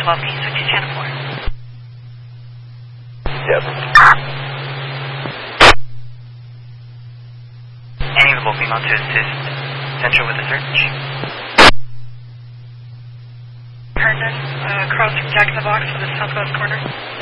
12, can you switch to channel 4? Yep. Any available female to assist Central with the search? Herndon, across from Jack in the Box to the southwest corner.